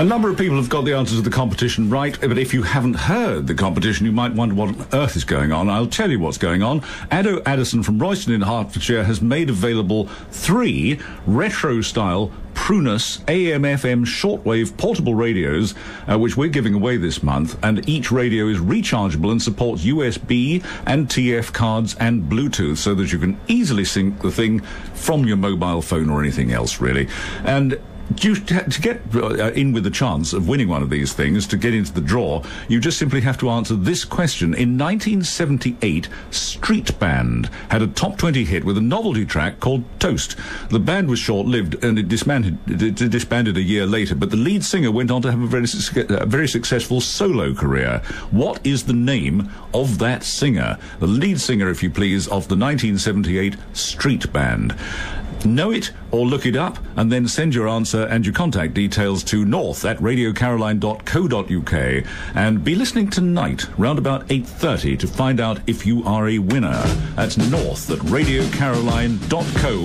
A number of people have got the answer to the competition right, but if you haven't heard the competition, you might wonder what on earth is going on. I'll tell you what's going on. Addo Addison from Royston in Hertfordshire has made available 3 retro-style Prunus AM/FM shortwave portable radios, which we're giving away this month, and each radio is rechargeable and supports USB and TF cards and Bluetooth, so that you can easily sync the thing from your mobile phone or anything else, really. And to get in with the chance of winning one of these things, to get into the draw, you just simply have to answer this question. In 1978, Street Band had a top 20 hit with a novelty track called Toast. The band was short-lived and it disbanded a year later, but the lead singer went on to have a very successful solo career. What is the name of that singer? The lead singer, if you please, of the 1978 Street Band. Know it or look it up, and then send your answer and your contact details to north@radiocaroline.co.uk, and be listening tonight round about 8:30 to find out if you are a winner. That's north@radiocaroline.co.uk.